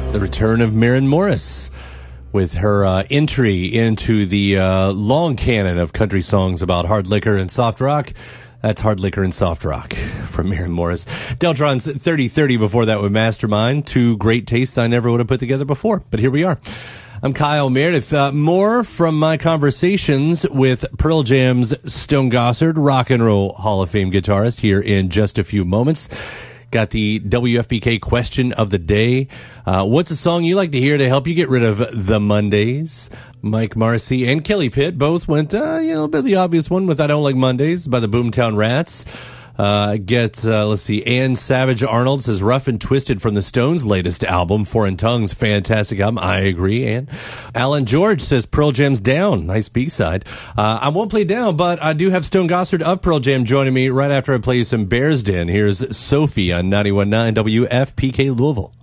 The return of Maren Morris with her entry into the long canon of country songs about hard liquor and soft rock. That's Hard Liquor and Soft Rock from Maren Morris. Deltron's 3030 before that with Mastermind. Two great tastes I never would have put together before, but here we are. I'm Kyle Meredith. More from my conversations with Pearl Jam's Stone Gossard, Rock and Roll Hall of Fame guitarist, here in just a few moments. Got the WFPK question of the day. What's a song you like to hear to help you get rid of the Mondays? Mike Marcy and Kelly Pitt both went, a bit of the obvious one with I Don't Like Mondays by the Boomtown Rats. Let's see, Ann Savage Arnold says Rough and Twisted from the Stones' latest album, Foreign Tongues, fantastic album. I agree, Ann. Alan George says Pearl Jam's Down, nice B-side. I won't play Down, but I do have Stone Gossard of Pearl Jam joining me right after I play some Bears Den. Here's Sophie on 91.9 WFPK Louisville.